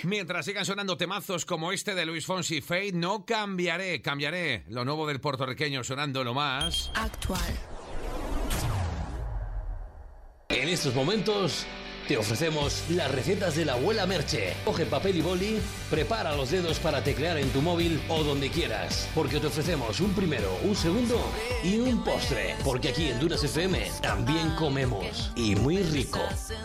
Mientras sigan sonando temazos como este de Luis Fonsi, Fade, no cambiaré. Lo nuevo del puertorriqueño sonando lo más actual. En estos momentos te ofrecemos las recetas de la abuela Merche. Coge papel y boli, prepara los dedos para teclear en tu móvil o donde quieras, porque te ofrecemos un primero, un segundo y un postre. Porque aquí en Dunas FM también comemos, y muy rico.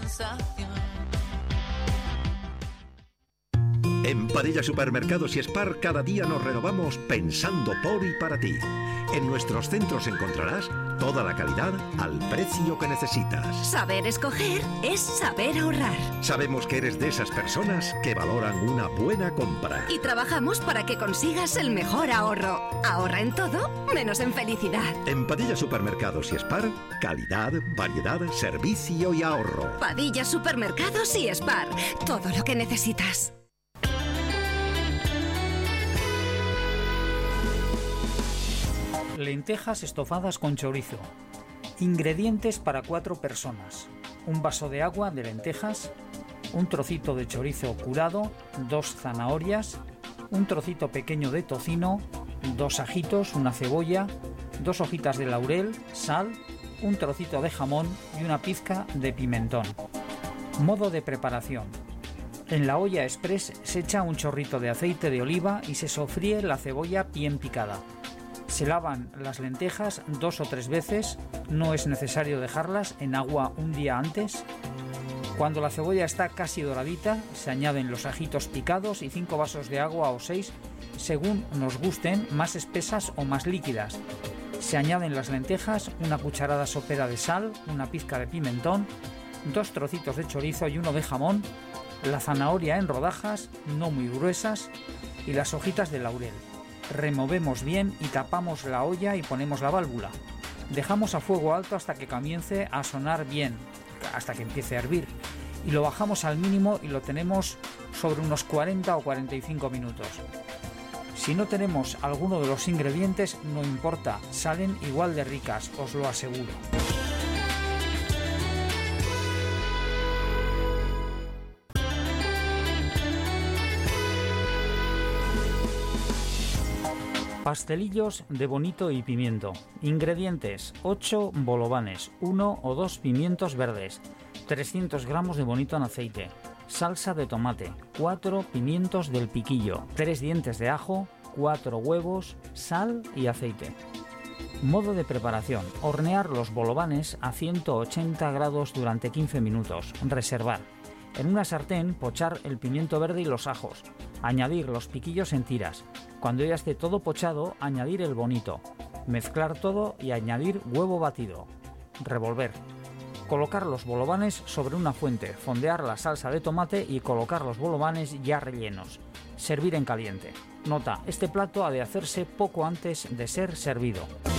En Padilla Supermercados y Spar cada día nos renovamos pensando por y para ti. En nuestros centros encontrarás toda la calidad al precio que necesitas. Saber escoger es saber ahorrar. Sabemos que eres de esas personas que valoran una buena compra. Y trabajamos para que consigas el mejor ahorro. Ahorra en todo, menos en felicidad. En Padilla Supermercados y Spar, calidad, variedad, servicio y ahorro. Padilla Supermercados y Spar, todo lo que necesitas. Lentejas estofadas con chorizo. Ingredientes para 4 personas. Un vaso de agua de lentejas, un trocito de chorizo curado, 2 zanahorias, un trocito pequeño de tocino, 2 ajitos, una cebolla, 2 hojitas de laurel, sal, un trocito de jamón y una pizca de pimentón. Modo de preparación. En la olla express se echa un chorrito de aceite de oliva y se sofríe la cebolla bien picada. Se lavan las lentejas 2 o 3 veces, no es necesario dejarlas en agua un día antes. Cuando la cebolla está casi doradita, se añaden los ajitos picados y 5 vasos de agua o 6, según nos gusten, más espesas o más líquidas. Se añaden las lentejas, una cucharada sopera de sal, una pizca de pimentón, 2 trocitos de chorizo y 1 de jamón, la zanahoria en rodajas, no muy gruesas, y las hojitas de laurel. Removemos bien y tapamos la olla y ponemos la válvula. Dejamos a fuego alto hasta que comience a sonar bien, hasta que empiece a hervir. Y lo bajamos al mínimo y lo tenemos sobre unos 40 o 45 minutos. Si no tenemos alguno de los ingredientes, no importa, salen igual de ricas, os lo aseguro. Pastelillos de bonito y pimiento. Ingredientes: 8 bolovanes, 1 o 2 pimientos verdes, 300 gramos de bonito en aceite, salsa de tomate, 4 pimientos del piquillo, 3 dientes de ajo, 4 huevos, sal y aceite. Modo de preparación: hornear los bolovanes a 180 grados durante 15 minutos. Reservar. En una sartén pochar el pimiento verde y los ajos. Añadir los piquillos en tiras. Cuando ya esté todo pochado, añadir el bonito. Mezclar todo y añadir huevo batido. Revolver. Colocar los bolovanes sobre una fuente, fondear la salsa de tomate y colocar los bolovanes ya rellenos. Servir en caliente. Nota: este plato ha de hacerse poco antes de ser servido.